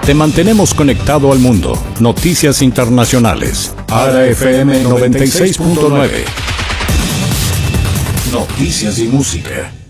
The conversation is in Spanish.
Te mantenemos conectado al mundo. Noticias internacionales. ARA FM 96.9. Noticias y música.